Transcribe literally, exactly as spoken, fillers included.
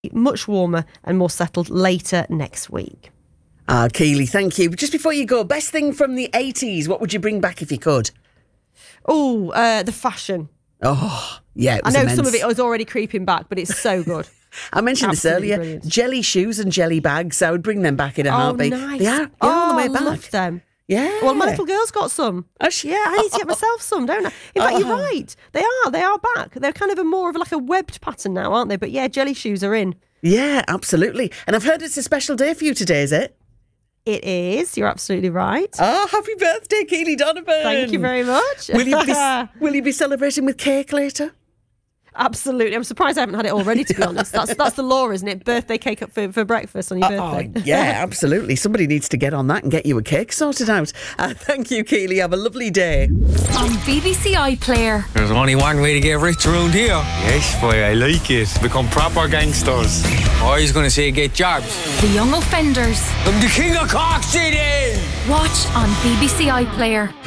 much warmer and more settled later next week. Ah, Keely, thank you. Just before you go, best thing from the eighties, what would you bring back if you could? Oh, uh, the fashion. Oh, yeah, it I was know immense. some of it was already creeping back, but it's so good. I mentioned Absolutely this earlier. brilliant. Jelly shoes and jelly bags. I would bring them back in a Oh, heartbeat. nice. They are, they are oh, on the way I back. love them. Yeah. Well, my little girl's got some. Oh, she- Yeah, I need to get myself some, don't I? In fact, Oh. you're right. They are. They are back. They're kind of a more of like a webbed pattern now, aren't they? But yeah, jelly shoes are in. Yeah, absolutely. And I've heard it's a special day for you today, is it? It is. You're absolutely right. Oh, happy birthday, Keely Donovan. Thank you very much. Will you be, will you be celebrating with cake later? Absolutely. I'm surprised I haven't had it already, to be honest. That's that's the law, isn't it? Birthday cake up for, for breakfast on your Oh, birthday. yeah, absolutely. Somebody needs to get on that and get you a cake sorted out. Uh, thank you, Keely. Have a lovely day. On B B C iPlayer. There's only one way to get rich around here. Yes, boy, I like it. Become proper gangsters. Oh, he's going to say get jobs. The Young Offenders. I'm the king of Cork City. Watch on B B C iPlayer.